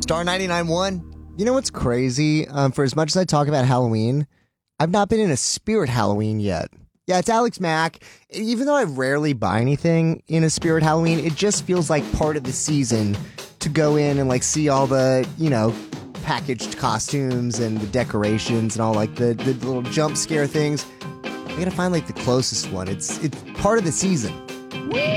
Star 99.1. You know what's crazy? For as much as I talk about Halloween, I've not been in a Spirit Halloween yet. Yeah, it's Alex Mack. Even though I rarely buy anything in a Spirit Halloween, it just feels like part of the season to go in and like see all the, packaged costumes and the decorations and all like the little jump scare things. I gotta find like the closest one. It's part of the season.